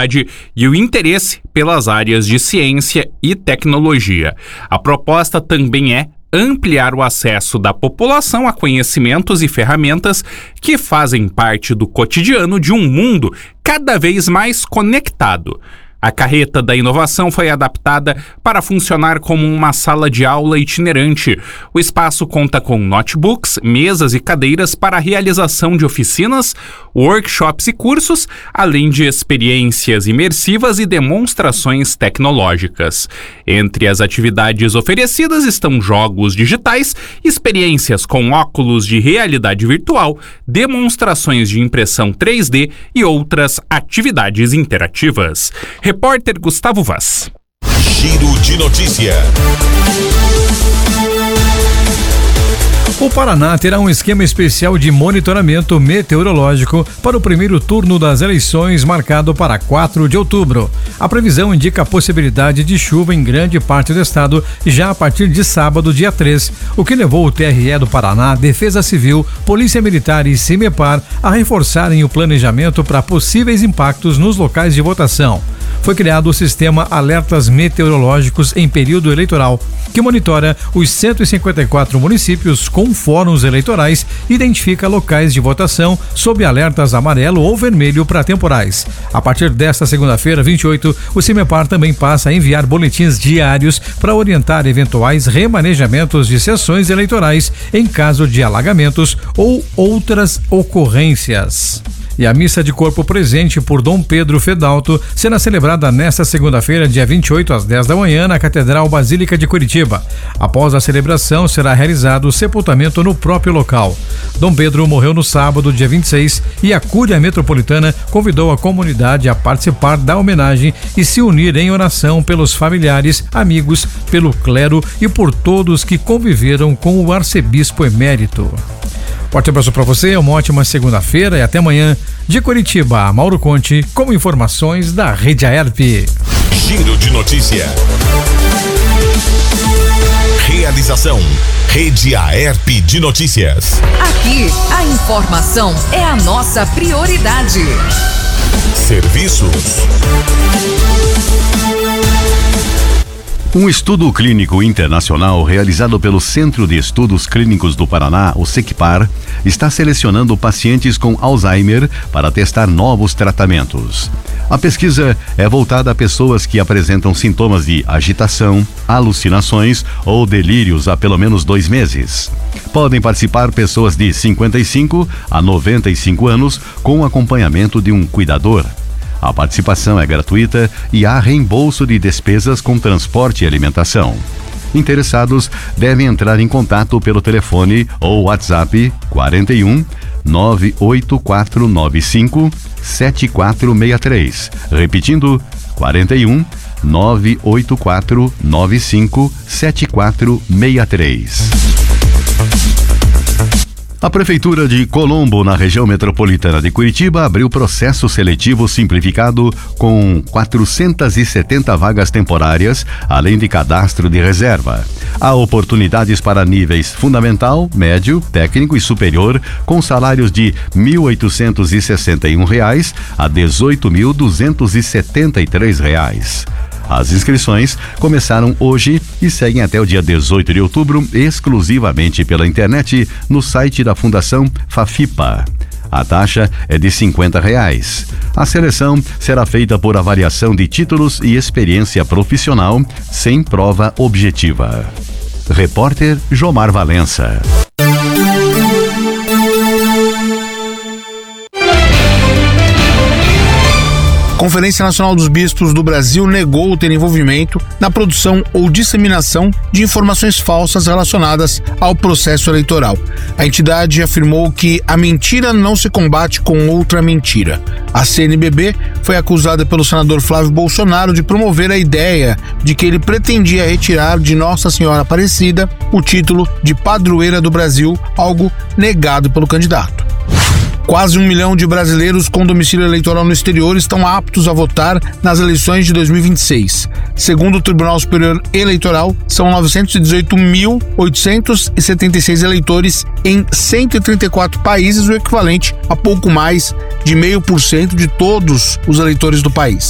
criatividade e o interesse pelas áreas de ciência e tecnologia. A proposta também é ampliar o acesso da população a conhecimentos e ferramentas que fazem parte do cotidiano de um mundo cada vez mais conectado. A carreta da inovação foi adaptada para funcionar como uma sala de aula itinerante. O espaço conta com notebooks, mesas e cadeiras para a realização de oficinas, workshops e cursos, além de experiências imersivas e demonstrações tecnológicas. Entre as atividades oferecidas estão jogos digitais, experiências com óculos de realidade virtual, demonstrações de impressão 3D e outras atividades interativas. Repórter Gustavo Vaz. Giro de notícia. O Paraná terá um esquema especial de monitoramento meteorológico para o primeiro turno das eleições marcado para 4 de outubro. A previsão indica a possibilidade de chuva em grande parte do estado já a partir de sábado, dia 3, o que levou o TRE do Paraná, Defesa Civil, Polícia Militar e CIMEPAR a reforçarem o planejamento para possíveis impactos nos locais de votação. Foi criado o sistema Alertas Meteorológicos em Período Eleitoral, que monitora os 154 municípios com fóruns eleitorais e identifica locais de votação sob alertas amarelo ou vermelho para temporais. A partir desta segunda-feira, 28, o CIMEPAR também passa a enviar boletins diários para orientar eventuais remanejamentos de sessões eleitorais em caso de alagamentos ou outras ocorrências. E a missa de corpo presente por Dom Pedro Fedalto será celebrada nesta segunda-feira, dia 28, às 10 da manhã, na Catedral Basílica de Curitiba. Após a celebração, será realizado o sepultamento no próprio local. Dom Pedro morreu no sábado, dia 26, e a Cúria Metropolitana convidou a comunidade a participar da homenagem e se unir em oração pelos familiares, amigos, pelo clero e por todos que conviveram com o arcebispo emérito. Forte abraço para você, uma ótima segunda-feira e até amanhã. De Curitiba, Mauro Conte, com informações da Rede Aerp. Giro de notícia. Realização Rede Aerp de Notícias. Aqui, a informação é a nossa prioridade. Serviços. Um estudo clínico internacional realizado pelo Centro de Estudos Clínicos do Paraná, o CECPAR, está selecionando pacientes com Alzheimer para testar novos tratamentos. A pesquisa é voltada a pessoas que apresentam sintomas de agitação, alucinações ou delírios há pelo menos 2 meses. Podem participar pessoas de 55 a 95 anos com acompanhamento de um cuidador. A participação é gratuita e há reembolso de despesas com transporte e alimentação. Interessados devem entrar em contato pelo telefone ou WhatsApp 41 98495 7463. Repetindo, 41 98495 7463. A Prefeitura de Colombo, na região metropolitana de Curitiba, abriu processo seletivo simplificado com 470 vagas temporárias, além de cadastro de reserva. Há oportunidades para níveis fundamental, médio, técnico e superior, com salários de R$ 1.861 a R$ 18.273. As inscrições começaram hoje e seguem até o dia 18 de outubro, exclusivamente pela internet, no site da Fundação Fafipa. A taxa é de R$ 50. A seleção será feita por avaliação de títulos e experiência profissional, sem prova objetiva. Repórter Jomar Valença. Conferência Nacional dos Bispos do Brasil negou ter envolvimento na produção ou disseminação de informações falsas relacionadas ao processo eleitoral. A entidade afirmou que a mentira não se combate com outra mentira. A CNBB foi acusada pelo senador Flávio Bolsonaro de promover a ideia de que ele pretendia retirar de Nossa Senhora Aparecida o título de padroeira do Brasil, algo negado pelo candidato. Quase 1 milhão de brasileiros com domicílio eleitoral no exterior estão aptos a votar nas eleições de 2026. Segundo o Tribunal Superior Eleitoral, são 918.876 eleitores em 134 países, o equivalente a pouco mais de 0,5% de todos os eleitores do país.